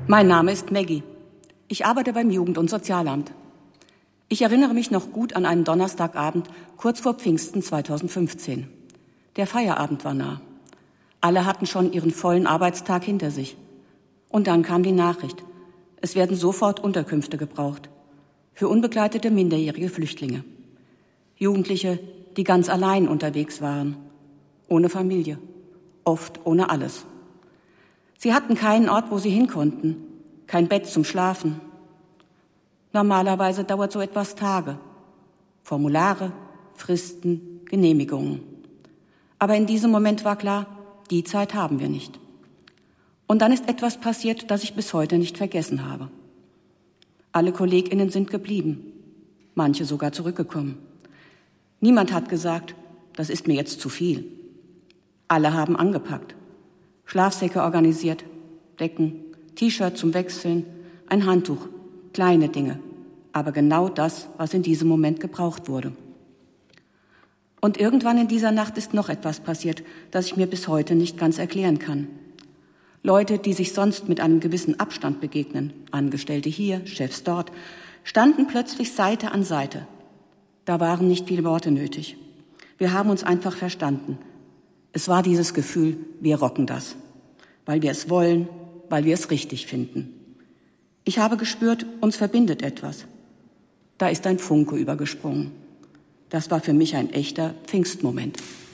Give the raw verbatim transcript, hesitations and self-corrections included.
Mein Name ist Maggie. Ich arbeite beim Jugend- und Sozialamt. Ich erinnere mich noch gut an einen Donnerstagabend kurz vor Pfingsten zweitausendfünfzehn. Der Feierabend war nah. Alle hatten schon ihren vollen Arbeitstag hinter sich. Und dann kam die Nachricht. Es werden sofort Unterkünfte gebraucht. Für unbegleitete minderjährige Flüchtlinge. Jugendliche, die ganz allein unterwegs waren. Ohne Familie. Oft ohne alles. Sie hatten keinen Ort, wo sie hin konnten. Kein Bett zum Schlafen. Normalerweise dauert so etwas Tage. Formulare, Fristen, Genehmigungen. Aber in diesem Moment war klar, die Zeit haben wir nicht. Und dann ist etwas passiert, das ich bis heute nicht vergessen habe. Alle KollegInnen sind geblieben, manche sogar zurückgekommen. Niemand hat gesagt, das ist mir jetzt zu viel. Alle haben angepackt, Schlafsäcke organisiert, Decken, T-Shirt zum Wechseln, ein Handtuch, kleine Dinge, aber genau das, was in diesem Moment gebraucht wurde. Und irgendwann in dieser Nacht ist noch etwas passiert, das ich mir bis heute nicht ganz erklären kann. Leute, die sich sonst mit einem gewissen Abstand begegnen, Angestellte hier, Chefs dort, standen plötzlich Seite an Seite. Da waren nicht viele Worte nötig. Wir haben uns einfach verstanden. Es war dieses Gefühl, wir rocken das, weil wir es wollen, weil wir es richtig finden. Ich habe gespürt, uns verbindet etwas. Da ist ein Funke übergesprungen. Das war für mich ein echter Pfingstmoment.